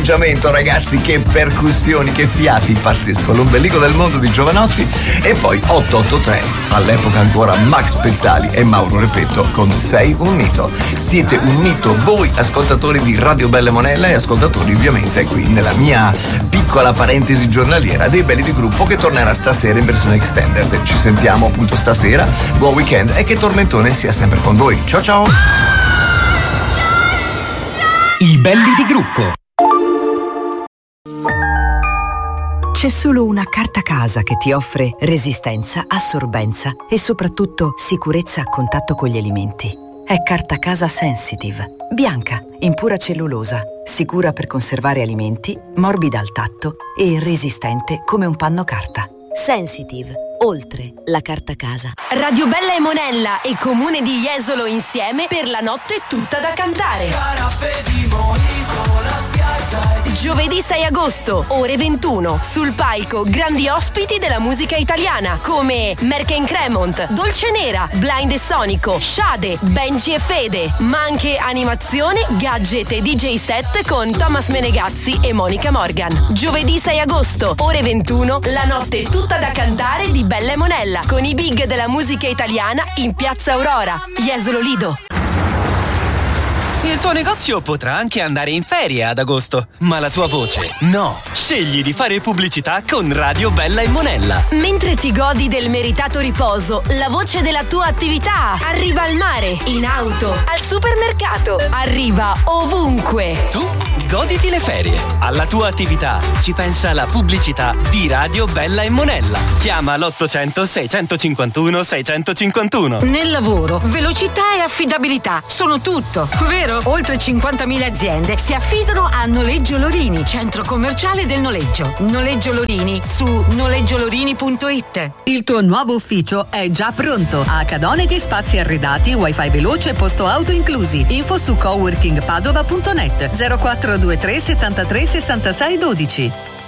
arrangiamento, ragazzi, che percussioni, che fiati, pazzesco, l'ombelico del mondo di Jovanotti. E poi 883, all'epoca ancora Max Pezzali e Mauro Repetto con Sei un mito. Siete un mito voi ascoltatori di Radio Bella e Monella e ascoltatori ovviamente qui nella mia piccola parentesi giornaliera dei Belli di Gruppo, che tornerà stasera in versione extended. Ci sentiamo appunto stasera, buon weekend e che Tormentone sia sempre con voi. Ciao ciao. I Belli di Gruppo. C'è solo una carta casa che ti offre resistenza, assorbenza e soprattutto sicurezza a contatto con gli alimenti. È Carta Casa Sensitive. Bianca, in pura cellulosa, sicura per conservare alimenti, morbida al tatto e resistente come un panno carta. Sensitive, oltre la carta casa. Radio Bella e Monella e Comune di Jesolo insieme per la notte tutta da cantare. Giovedì 6 agosto, ore 21, sul palco grandi ospiti della musica italiana come Merken Cremont, Dolce Nera, Blind e Sonico, Shade, Benji e Fede, ma anche animazione, gadget e DJ set con Thomas Menegazzi e Monica Morgan. Giovedì 6 agosto, ore 21, la notte tutta da cantare di Bella e Monella con i big della musica italiana in Piazza Aurora, Jesolo Lido. Il tuo negozio potrà anche andare in ferie ad agosto, ma la tua voce no. Scegli di fare pubblicità con Radio Bella e Monella. Mentre ti godi del meritato riposo, la voce della tua attività arriva al mare, in auto, al supermercato, arriva ovunque. Tu goditi le ferie. Alla tua attività ci pensa la pubblicità di Radio Bella e Monella. Chiama l'800 651 651. Nel lavoro, velocità e affidabilità sono tutto, vero? Oltre 50.000 aziende si affidano a Noleggio Lorini, centro commerciale del noleggio. Noleggio Lorini su noleggiolorini.it. Il tuo nuovo ufficio è già pronto. A Cadoneghe spazi arredati, wifi veloce e posto auto inclusi. Info su coworkingpadova.net 0423 73 66 12.